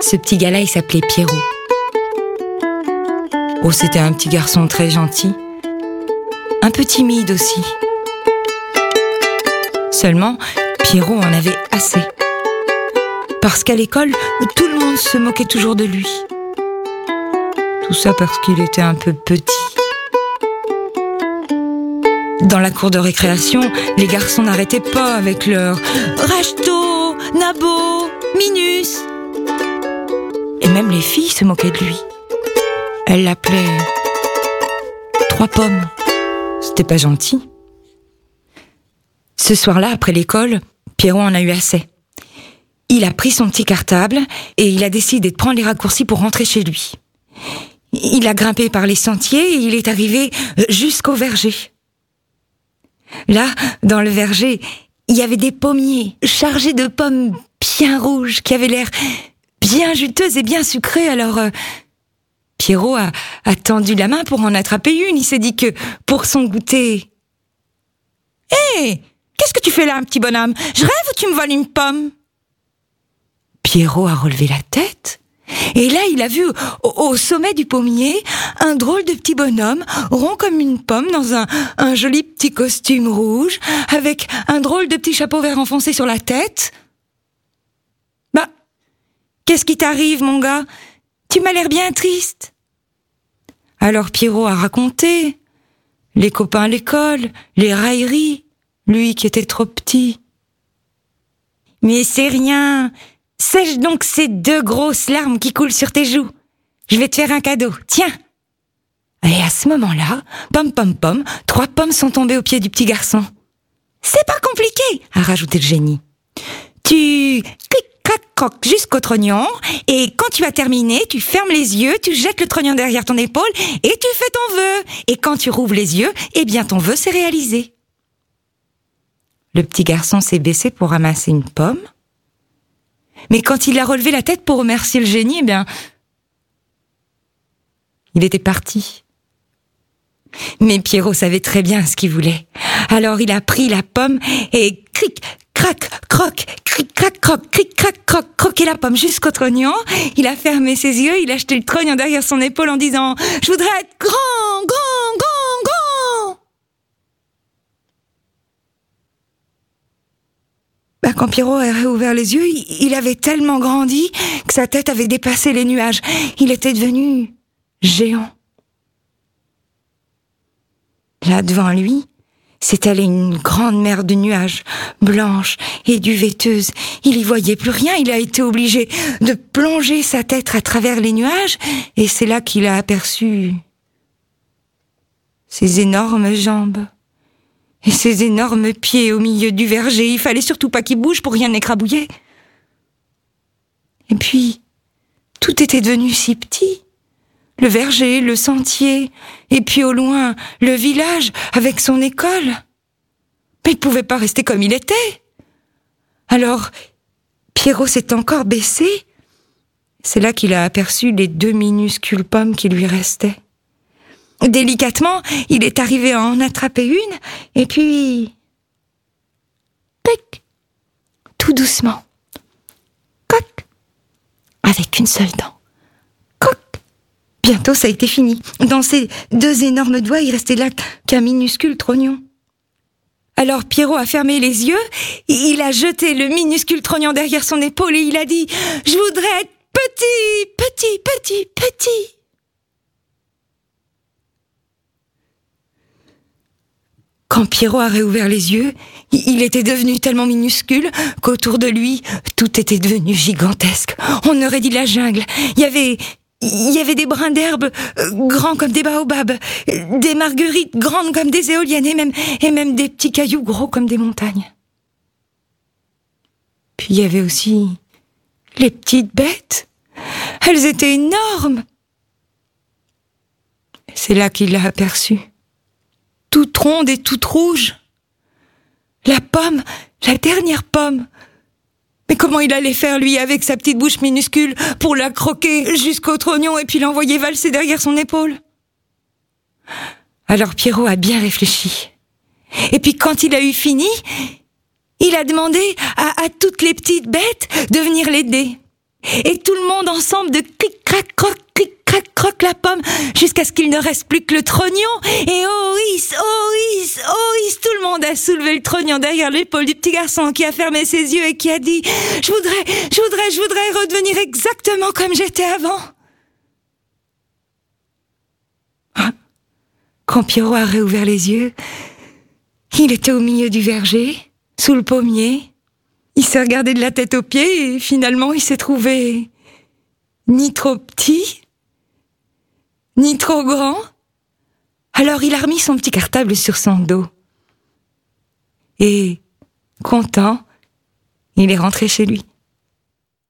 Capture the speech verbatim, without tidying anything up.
Ce petit gars-là, il s'appelait Pierrot. Oh, c'était un petit garçon très gentil. Un peu timide aussi. Seulement, Pierrot en avait assez. Parce qu'à l'école, tout le monde se moquait toujours de lui. Tout ça parce qu'il était un peu petit. Dans la cour de récréation, les garçons n'arrêtaient pas avec leur « Rachto, Nabo, Minus ». Et même les filles se moquaient de lui. Elles l'appelaient « Trois pommes ». C'était pas gentil. Ce soir-là, après l'école, Pierrot en a eu assez. Il a pris son petit cartable et il a décidé de prendre les raccourcis pour rentrer chez lui. Il a grimpé par les sentiers et il est arrivé jusqu'au verger. Là, dans le verger, il y avait des pommiers chargés de pommes bien rouges qui avaient l'air bien juteuses et bien sucrées. Alors, euh, Pierrot a, a tendu la main pour en attraper une. Il s'est dit que pour son goûter... « Hé, hey, qu'est-ce que tu fais là, un petit bonhomme? Je rêve ou tu me voles une pomme ?» Pierrot a relevé la tête. Et là, il a vu au, au sommet du pommier un drôle de petit bonhomme, rond comme une pomme, dans un, un joli petit costume rouge, avec un drôle de petit chapeau vert enfoncé sur la tête. « Bah, qu'est-ce qui t'arrive, mon gars? Tu m'as l'air bien triste. » Alors Pierrot a raconté les copains à l'école, les railleries, lui qui était trop petit. « Mais c'est rien. Sèche donc ces deux grosses larmes qui coulent sur tes joues. Je vais te faire un cadeau. Tiens !» Et à ce moment-là, pom pom pom, trois pommes sont tombées aux pieds du petit garçon. « C'est pas compliqué !» a rajouté le génie. « Tu clic crac croc jusqu'au trognon et quand tu as terminé, tu fermes les yeux, tu jettes le trognon derrière ton épaule et tu fais ton vœu. Et quand tu rouvres les yeux, eh bien ton vœu s'est réalisé. » Le petit garçon s'est baissé pour ramasser une pomme. Mais quand il a relevé la tête pour remercier le génie, eh bien, il était parti. Mais Pierrot savait très bien ce qu'il voulait. Alors il a pris la pomme et cric, crac, croc, cric, crac, croc, cric, crac, croc, croqué la pomme jusqu'au trognon. Il a fermé ses yeux, il a jeté le trognon derrière son épaule en disant « Je voudrais être grand, grand, grand, grand !» Bah, quand Pierrot a réouvert les yeux, il avait tellement grandi que sa tête avait dépassé les nuages. Il était devenu géant. Là, devant lui, s'étalait une grande mer de nuages, blanche et duvetteuse. Il y voyait plus rien, il a été obligé de plonger sa tête à travers les nuages, et c'est là qu'il a aperçu ses énormes jambes. Et ses énormes pieds au milieu du verger, il fallait surtout pas qu'ils bougent pour rien n'écrabouiller. Et puis, tout était devenu si petit. Le verger, le sentier, et puis au loin, le village avec son école. Mais il pouvait pas rester comme il était. Alors, Pierrot s'est encore baissé. C'est là qu'il a aperçu les deux minuscules pommes qui lui restaient. Délicatement, il est arrivé à en attraper une, et puis... Pic, tout doucement. Coc, avec une seule dent. Coc. Bientôt, ça a été fini. Dans ses deux énormes doigts, il restait là qu'un minuscule trognon. Alors Pierrot a fermé les yeux, il a jeté le minuscule trognon derrière son épaule et il a dit « Je voudrais être petit, petit, petit, petit !» Quand Pierrot a réouvert les yeux, il était devenu tellement minuscule qu'autour de lui, tout était devenu gigantesque. On aurait dit la jungle. Il y avait, il y avait des brins d'herbe grands comme des baobabs, des marguerites grandes comme des éoliennes et même, et même des petits cailloux gros comme des montagnes. Puis il y avait aussi les petites bêtes. Elles étaient énormes. C'est là qu'il l'a aperçue. Toute ronde et toute rouge. La pomme, la dernière pomme. Mais comment il allait faire, lui, avec sa petite bouche minuscule, pour la croquer jusqu'au trognon et puis l'envoyer valser derrière son épaule? Alors Pierrot a bien réfléchi. Et puis quand il a eu fini, il a demandé à, à toutes les petites bêtes de venir l'aider. Et tout le monde ensemble de cric-crac-croc, cric-crac-croc la pomme, jusqu'à ce qu'il ne reste plus que le trognon. Et oh is, oh is, oh is, tout le monde a soulevé le trognon derrière l'épaule du petit garçon qui a fermé ses yeux et qui a dit « Je voudrais, je voudrais, je voudrais redevenir exactement comme j'étais avant. » Ah. Quand Pierrot a réouvert les yeux, il était au milieu du verger, sous le pommier. Il s'est regardé de la tête aux pieds et finalement il s'est trouvé ni trop petit, ni trop grand. Alors il a remis son petit cartable sur son dos. Et, content, il est rentré chez lui.